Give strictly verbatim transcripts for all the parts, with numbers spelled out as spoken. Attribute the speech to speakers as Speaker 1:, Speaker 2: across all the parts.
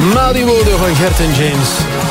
Speaker 1: Na die woorden van Gert en James.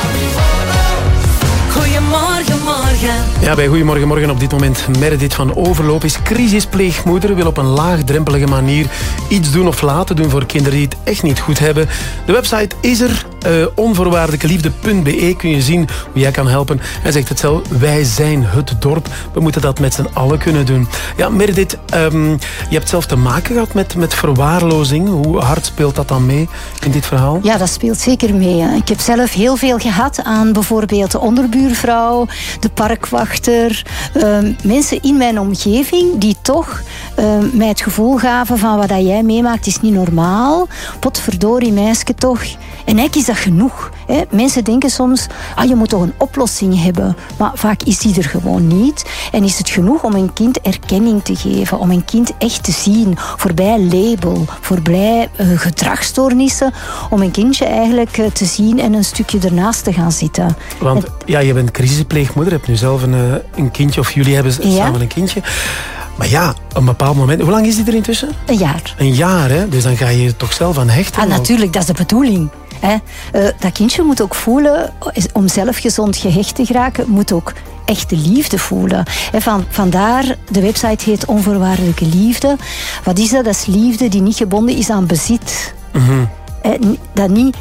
Speaker 2: Goedemorgen, morgen.
Speaker 1: Ja, bij Goedemorgen Morgen op dit moment Meredith van Overloop is crisispleegmoeder, wil op een laagdrempelige manier iets doen of laten doen voor kinderen die het echt niet goed hebben. De website is er, uh, onvoorwaardelijke liefde punt b e, kun je zien hoe jij kan helpen. Hij zegt het zelf, wij zijn het dorp. We moeten dat met z'n allen kunnen doen. Ja, Meredith, um, je hebt zelf te maken gehad met, met verwaarlozing. Hoe hard speelt dat dan mee in dit verhaal?
Speaker 3: Ja, dat speelt zeker mee. Hè. Ik heb zelf heel veel gehad aan bijvoorbeeld de onderbuurvrouw, de parkwachter, uh, mensen in mijn omgeving die toch uh, mij het gevoel gaven van wat dat jij meemaakt is niet normaal. Potverdorie, meisje toch. En eigenlijk is dat genoeg. Hè. Mensen denken soms, ah, je moet toch een oplossing hebben. Maar vaak is die er gewoon niet. En is het genoeg om een kind erkenning te geven, om een kind echt te zien, voorbij label, voorbij uh, gedragsstoornissen, om een kindje eigenlijk uh, te zien en een stukje ernaast te gaan zitten.
Speaker 1: Want ja, je bent crisispleegmoeder, je hebt nu zelf een, uh, een kindje, of jullie hebben ja. samen een kindje. Maar ja, op een bepaald moment... Hoe lang is die er intussen?
Speaker 3: Een jaar.
Speaker 1: Een jaar, hè? Dus dan ga je je toch zelf aan hechten?
Speaker 3: Ah, natuurlijk, dat is de bedoeling. Hè? Uh, dat kindje moet ook voelen, om zelf gezond gehecht te geraken, moet ook echte liefde voelen. En van, vandaar, de website heet Onvoorwaardelijke Liefde. Wat is dat? Dat is liefde die niet gebonden is aan bezit.
Speaker 1: Mm-hmm.
Speaker 3: Eh, dat niet...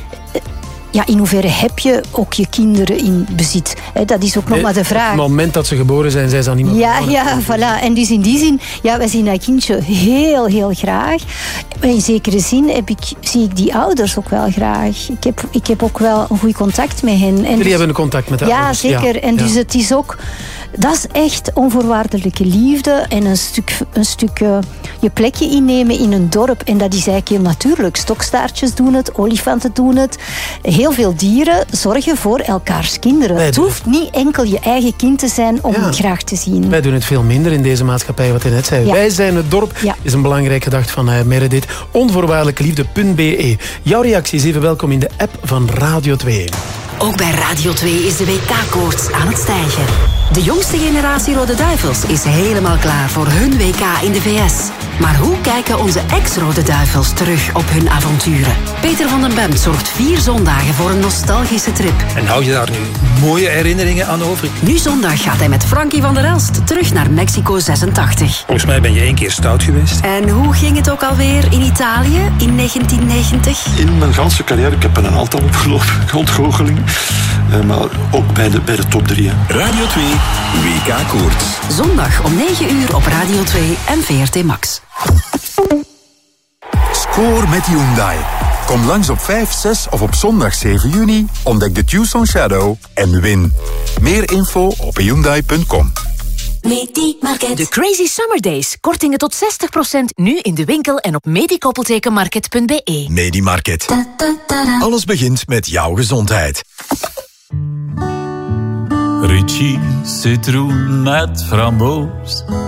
Speaker 3: Ja, in hoeverre heb je ook je kinderen in bezit? He, dat is ook nog nee, maar de vraag.
Speaker 1: Op het moment dat ze geboren zijn, zijn ze dan niet meer
Speaker 3: Ja,
Speaker 1: geboren.
Speaker 3: ja, voilà. En dus in die zin, ja, wij zien dat kindje heel, heel graag. Maar in zekere zin heb ik, zie ik die ouders ook wel graag. Ik heb, ik heb ook wel een goed contact met hen. En
Speaker 1: Jullie
Speaker 3: dus,
Speaker 1: hebben een contact met de
Speaker 3: ja,
Speaker 1: ouders.
Speaker 3: Zeker. Ja, en dus ja. het is ook... Dat is echt onvoorwaardelijke liefde en een stuk, een stuk uh, je plekje innemen in een dorp. En dat is eigenlijk heel natuurlijk. Stokstaartjes doen het, olifanten doen het. Heel veel dieren zorgen voor elkaars kinderen. Wij het hoeft doen... niet enkel je eigen kind te zijn om ja. het graag te zien.
Speaker 1: Wij doen het veel minder in deze maatschappij, wat je net zei. Ja. Wij zijn het dorp, ja. is een belangrijk gedacht van uh, Meredith. Onvoorwaardelijke liefde punt b e. Jouw reactie is even welkom in de app van Radio twee.
Speaker 2: Ook bij Radio twee is de W K-koorts aan het stijgen. De jongste generatie Rode Duivels is helemaal klaar voor hun W K in de V S. Maar hoe kijken onze ex-Rode Duivels terug op hun avonturen? Peter van den Bemt zorgt vier zondagen voor een nostalgische trip.
Speaker 4: En hou je daar nu mooie herinneringen aan over?
Speaker 2: Nu zondag gaat hij met Frankie van der Elst terug naar Mexico zesentachtig.
Speaker 4: Volgens mij ben je één keer stout geweest.
Speaker 2: En hoe ging het ook alweer in Italië in negentien negentig?
Speaker 5: In mijn ganse carrière, ik heb er een aantal opgelopen, ontgoocheling. Uh, maar ook bij de, bij de top drie. Hè.
Speaker 6: Radio twee, W K-koorts.
Speaker 2: Zondag om negen uur op Radio twee en V R T Max.
Speaker 6: Score met Hyundai. Kom langs op vijf, zes of op zondag zeven juni. Ontdek de Tucson Shadow en win. Meer info op hyundai punt com.
Speaker 2: Medimarket. De Crazy Summer Days. Kortingen tot zestig procent nu in de winkel en op medikoppeltekenmarket punt b e.
Speaker 6: Medimarket. Alles begint met jouw gezondheid.
Speaker 7: Ricci, citroen met framboos.